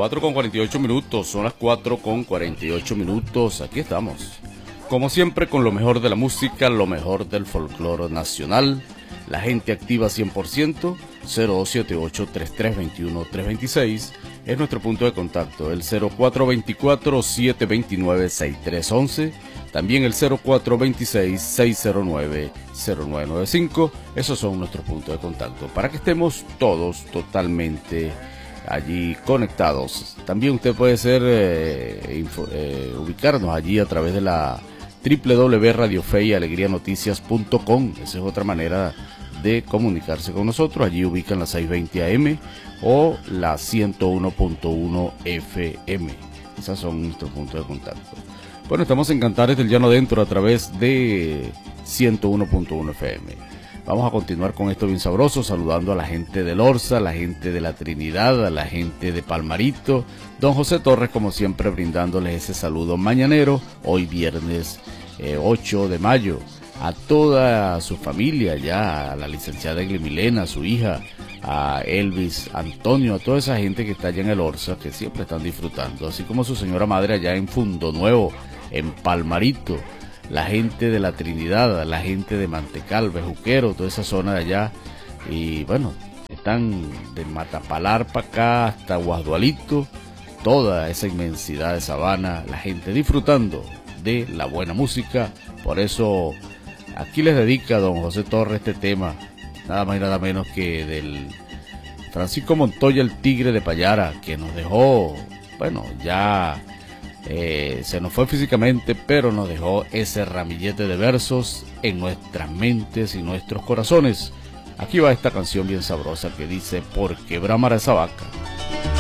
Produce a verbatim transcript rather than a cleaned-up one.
cuatro con cuarenta y ocho minutos, son las cuatro con cuarenta y ocho minutos, aquí estamos. Como siempre con lo mejor de la música, lo mejor del folclore nacional. La gente activa cien por ciento, cero dos siete ocho, tres tres dos uno, tres dos seis es nuestro punto de contacto, el cero cuatro dos cuatro, siete dos nueve, seis tres uno uno, también el cero cuatro dos seis, seis cero nueve, cero nueve nueve cinco, esos son nuestros puntos de contacto, para que estemos todos totalmente allí conectados. También usted puede ser, eh, info, eh, ubicarnos allí a través de la doble u doble u doble u punto radio fe y alegría noticias punto com. Esa es otra manera de comunicarse con nosotros. Allí ubican la seiscientos veinte A M o la ciento uno punto uno F M. Esos son nuestros puntos de contacto. Bueno, estamos en Cantares del Llano Adentro a través de ciento uno punto uno F M. Vamos a continuar con esto bien sabroso, saludando a la gente de Lorza, a la gente de la Trinidad, a la gente de Palmarito. Don José Torres, como siempre, brindándoles ese saludo mañanero, hoy viernes eh, ocho de mayo. A toda su familia, ya a la licenciada Eglimilena, a su hija, a Elvis, Antonio, a toda esa gente que está allá en el Orza, que siempre están disfrutando, así como su señora madre allá en Fundo Nuevo, en Palmarito, la gente de la Trinidad, la gente de Mantecal, Bejuquero, toda esa zona de allá, y bueno, están de Matapalar para acá hasta Guasdualito, toda esa inmensidad de sabana, la gente disfrutando de la buena música. Por eso aquí les dedica a don José Torres este tema, nada más y nada menos que del Francisco Montoya, el Tigre de Payara, que nos dejó, bueno, ya eh, se nos fue físicamente, pero nos dejó ese ramillete de versos en nuestras mentes y nuestros corazones. Aquí va esta canción bien sabrosa que dice: ¿por qué bramar esa vaca?